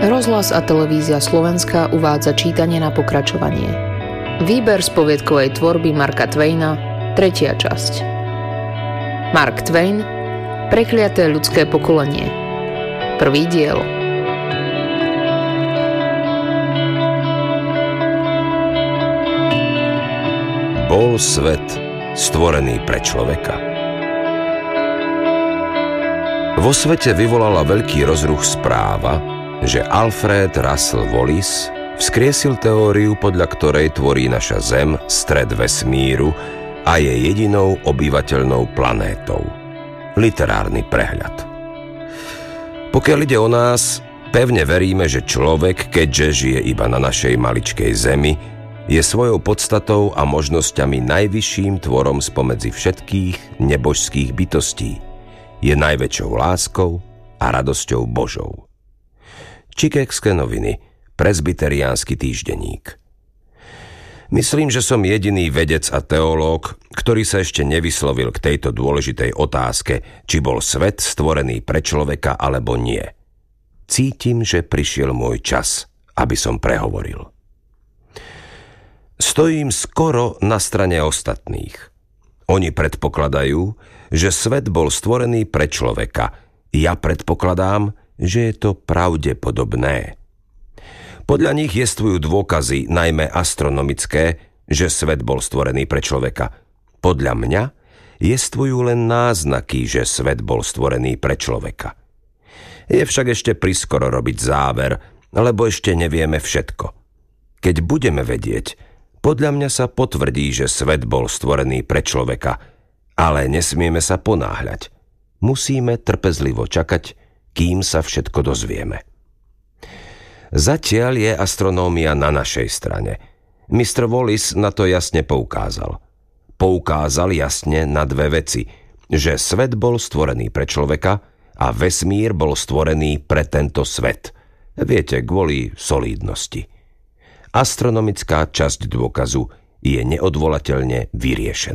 Rozhlas a televízia Slovenska uvádza čítanie na pokračovanie. Výber z poviedkovej tvorby Marka Twaina, 3. časť. Mark Twain, Prekliaté ľudské pokolenie. 1. diel. Bol svet stvorený pre človeka? Vo svete vyvolala veľký rozruch správa, že Alfred Russel Wallace vzkriesil teóriu, podľa ktorej tvorí naša Zem stred vesmíru a je jedinou obyvateľnou planétou. Literárny prehľad. Pokiaľ ide o nás, pevne veríme, že človek, keďže žije iba na našej maličkej Zemi, je svojou podstatou a možnosťami najvyšším tvorom spomedzi všetkých nebožských bytostí. Je najväčšou láskou a radosťou Božou. Chicagské noviny, presbyteriánsky týždenník. Myslím, že som jediný vedec a teológ, ktorý sa ešte nevyslovil k tejto dôležitej otázke, či bol svet stvorený pre človeka alebo nie. Cítim, že prišiel môj čas, aby som prehovoril. Stojím skoro na strane ostatných. Oni predpokladajú, že svet bol stvorený pre človeka. Ja predpokladám, že je to pravdepodobné. Podľa nich jestvujú dôkazy, najmä astronomické, že svet bol stvorený pre človeka. Podľa mňa jestvujú len náznaky, že svet bol stvorený pre človeka. Je však ešte priskoro robiť záver, lebo ešte nevieme všetko. Keď budeme vedieť, podľa mňa sa potvrdí, že svet bol stvorený pre človeka, ale nesmieme sa ponáhľať. Musíme trpezlivo čakať, kým sa všetko dozvieme. Zatiaľ je astronómia na našej strane. Mr. Wallace na to jasne poukázal. Poukázal jasne na dve veci, že svet bol stvorený pre človeka a vesmír bol stvorený pre tento svet. Viete, kvôli solídnosti. Astronomická časť dôkazu je neodvolateľne vyriešená.